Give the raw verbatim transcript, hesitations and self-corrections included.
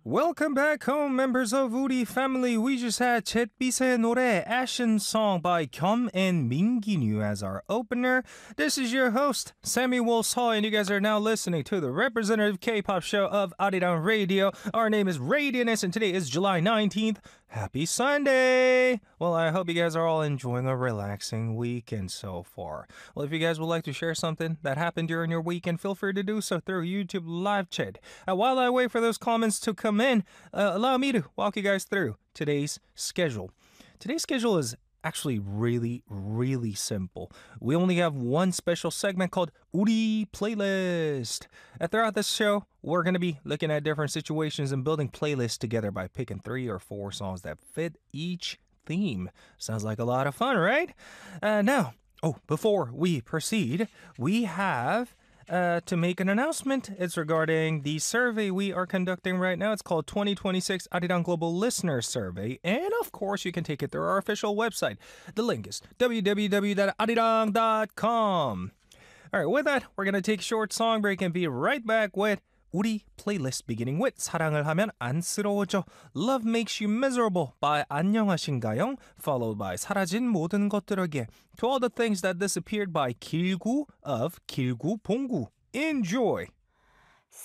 Welcome back home, members of Uri family. We just had 잿빛의 노래 Ashen Song by Kyum and Minginyu as our opener. This is your host, Sammy Wolsall, and you guys are now listening to the representative K-pop show of Arirang Radio. Our name is Radiance, and today is July nineteenth. Happy Sunday! Well, I hope you guys are all enjoying a relaxing weekend so far. Well, if you guys would like to share something that happened during your weekend, feel free to do so through YouTube live chat. Uh, while I wait for those comments to come in, uh, allow me to walk you guys through today's schedule. Today's schedule is actually really, really simple. We only have one special segment called Uri Playlist. And throughout this show, we're going to be looking at different situations and building playlists together by picking three or four songs that fit each theme. Sounds like a lot of fun, right? Uh, now, oh, before we proceed, we have Uh, to make an announcement. It's regarding the survey we are conducting right now. It's called twenty twenty-six Arirang Global Listener Survey. And of course, you can take it through our official website. The link is w w w dot arirang dot com. All right, with that, we're going to take a short song break and be right back with 우리 playlist beginning with 사랑을 하면 안쓰러워져 Love Makes You Miserable by 안녕하신가요? Followed by 사라진 모든 것들에게 To All the Things That Disappeared by 길구 of 길구봉구. Enjoy!